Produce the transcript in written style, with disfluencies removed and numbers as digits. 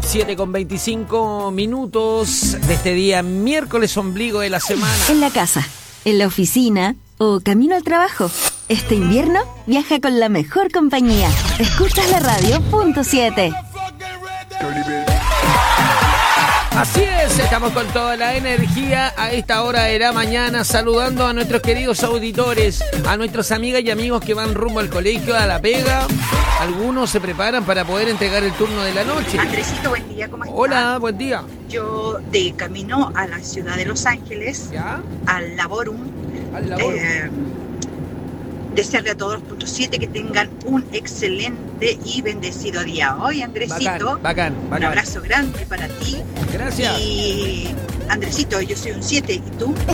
7:25 de este día, miércoles ombligo de la semana. En la casa, en la oficina o camino al trabajo. Este invierno viaja con la mejor compañía. Escuchas la radio punto 7. Así es, estamos con toda la energía a esta hora de la mañana, saludando a nuestros queridos auditores, a nuestras amigas y amigos que van rumbo al colegio, a la pega. Algunos se preparan para poder entregar el turno de la noche. Andresito, buen día, ¿cómo estás? Hola, buen día. Yo de camino a la ciudad de Los Ángeles, ¿Ya? al Laborum. Desearle a todos los puntos 7 que tengan un excelente y bendecido día hoy, Andresito. Bacán. Un abrazo grande para ti. Gracias. Y Andresito, yo soy un 7, ¿y tú?